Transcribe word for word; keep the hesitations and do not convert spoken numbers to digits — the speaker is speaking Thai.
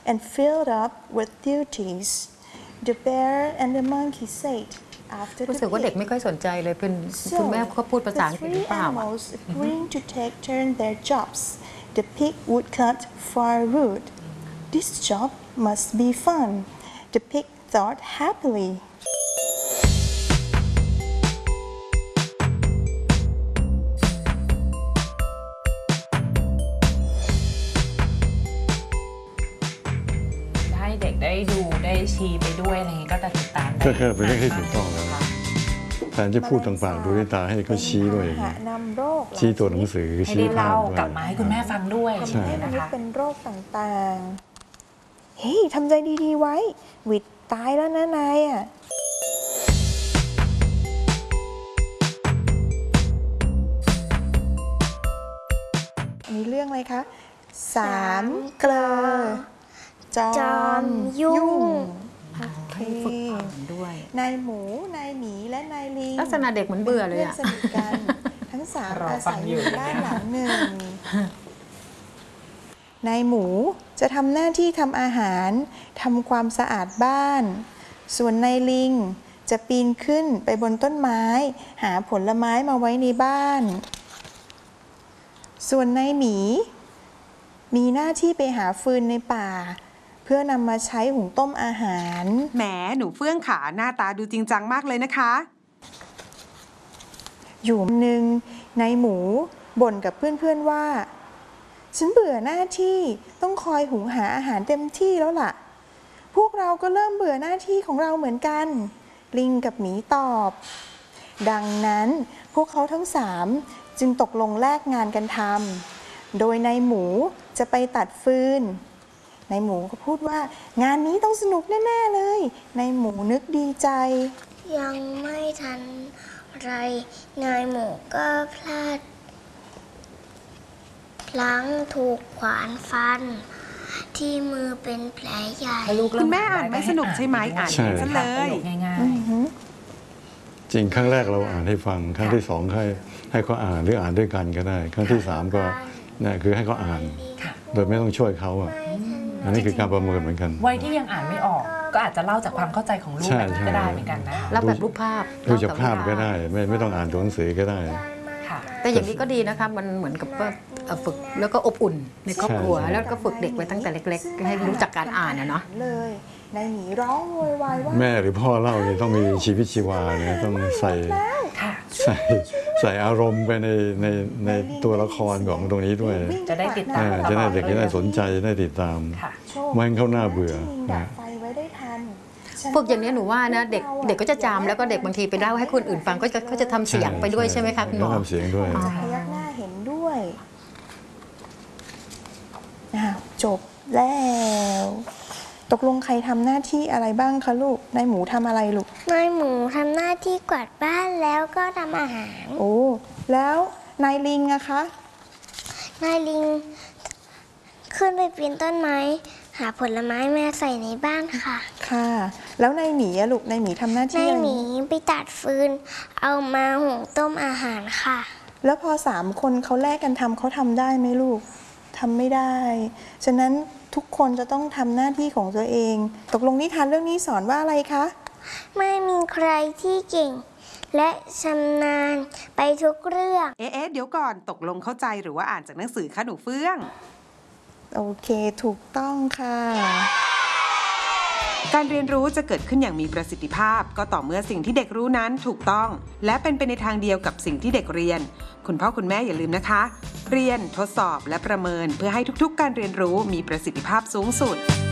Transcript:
and filled up with duties. The bear and the monkey said after the รู้สึกว่าเด็กไม่ค่อยสนใจเลยเป็นคุณแม่เขาพูดภาษาอังกฤษหรือเปล่า The three animals agreeing to take turn their jobs. The pig would cut firewood. This job must be fun. The pig thought happily. เด็กได้ดูได้ชี้ไปด้วยอะไรอย่างนี้ก็จะติดตามได้ก็แค่เป็นเรื่องที่ถูกต้องแล้วแทนที่พูดต่างๆดูด้วยตาให้เขาชี้ด้วยชี้ตัวหนังสือชี้ภาพด้วยกลับมาให้คุณแม่ฟังด้วยทำให้มนุษย์เป็นโรคต่างๆเฮ้ยทำใจดีๆไว้วิดตายแล้วนะนายอ่ะมีเรื่องอะไรคะสามเกลอจอมยุ่งให้ฝึกอ่านด้วยนายหมูนายหมีและนายลิงลักษณะเด็กเหมือนเบื่อเลยอะสนิทกันทั้งสามอาศัยอยู่บ้านหลังหนึ่งนายหมูจะทำหน้าที่ทำอาหารทำความสะอาดบ้านส่วนนายลิงจะปีนขึ้นไปบนต้นไม้หาผลไม้มาไว้ในบ้านส่วนนายหมีมีหน้าที่ไปหาฟืนในป่าเพื่อนำมาใช้หุงต้มอาหารแหมหนูเฟื่องขาหน้าตาดูจริงจังมากเลยนะคะอยู่หนึ่งนายหมูบ่นกับเพื่อนๆว่าฉันเบื่อหน้าที่ต้องคอยหุงหาอาหารเต็มที่แล้วล่ะพวกเราก็เริ่มเบื่อหน้าที่ของเราเหมือนกันลิงกับหมีตอบดังนั้นพวกเขาทั้งสามจึงตกลงแลกงานกันทำโดยนายหมูจะไปตัดฟืนนายหมูก็พูดว่างานนี้ต้องสนุกแน่ๆเลยนายหมูนึกดีใจยังไม่ทันไรนายหมูก็พลาดพลั้งถูกขวานฟันที่มือเป็นแผลใหญ่คุณแม่อ่านไม่สนุกใช่ไหมอ่านซะเลยง่ายๆจริงครั้งแรกเราอ่านให้ฟังครั้งที่สองให้ให้เขาอ่านหรืออ่านด้วยกันก็ได้ครั้งที่สามก็เนี่ยคือให้เขาอ่านโดยไม่ต้องช่วยเขาอ่ะอันนี้คือการประเมินเหมือนกันวัยที่ยังอ่านไม่ออกก็อาจจะเล่าจากความเข้าใจของลูกก็ได้เหมือนกันนะแล้วแบบรูปภาพดูจากภาพก็ได้ไม่ไม่ต้องอ่านตัวหนังสือก็ได้แต่อย่างนี้ก็ดีนะคะมันเหมือนกับว่าฝึกแล้วก็อบอุ่นในครอบครัวแล้วก็ฝึกเด็กไว้ตั้งแต่เล็กๆให้รู้จักการอ่านนะเนาะเลยนายหมีร้องโวยวายว่าแม่หรือพ่อเล่าเนี่ยต้องมีชีวิตชีวาเนี่ยต้องใส่ใส่ใส่อารมณ์ไปในในในตัวละครของตรงนี้ด้วยจะได้ติดตามจะได้เด็กจะได้สนใจได้ติดตามไม่ให้เขาหน้าเบื่อฝึกอย่างนี้หนูว่านะเด็กเด็กก็จะจำแล้วก็เด็กบางทีไปเล่าให้คนอื่นฟังก็จะก็จะทำเสียงไปด้วยใช่ไหมคะคุณหมอทำเสียงด้วยพยักหน้าเห็นด้วยจบแล้วตกลงใครทำหน้าที่อะไรบ้างคะลูกนายหมูทำอะไรลูกนายหมูทำหน้าที่กวาดบ้านแล้วก็ทำอาหารโอ้แล้วนายลิงอะคะนายลิงขึ้นไปปีนต้นไม้หาผลไม้แม่ใส่ในบ้านค่ะค่ะแล้วนายหมีอะลูกนายหมีทำหน้าที่นายหมีไปตัดฟืนเอามาหุงต้มอาหารค่ะแล้วพอสามคนเขาแลกกันทำเขาทำได้ไหมลูกทำไม่ได้ฉะนั้นทุกคนจะต้องทำหน้าที่ของตัวเองตกลงนิทานเรื่องนี้สอนว่าอะไรคะไม่มีใครที่เก่งและชำนาญไปทุกเรื่องเอ๊ะเดี๋ยวก่อนตกลงเข้าใจหรือว่าอ่านจากหนังสือคะหนูเฟื่องโอเคถูกต้องค่ะการเรียนรู้จะเกิดขึ้นอย่างมีประสิทธิภาพก็ต่อเมื่อสิ่งที่เด็กรู้นั้นถูกต้องและเป็นไปในทางเดียวกับสิ่งที่เด็กเรียนคุณพ่อคุณแม่อย่าลืมนะคะเรียนทดสอบและประเมินเพื่อให้ทุกๆการเรียนรู้มีประสิทธิภาพสูงสุด